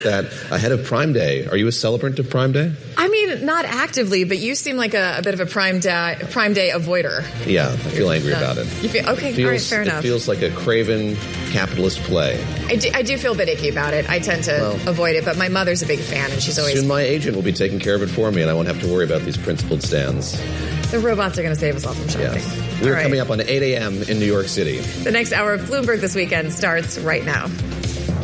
that ahead of Prime Day. Are you a celebrant of Prime Day? I mean, not actively, but you seem like a bit of a Prime Day avoider. Yeah, I feel angry about it. You feel, okay, all right, fair enough. It feels like a craven capitalist play. I do feel a bit icky about it. I tend to avoid it, but my mother's a big fan, and she's always... Soon my agent will be taking care of it for me, and I won't have to worry about these principled stands. The robots are going to save us all from shopping. Yes. We're coming up on 8 a.m. in New York City. The next hour of Bloomberg This Weekend starts right now.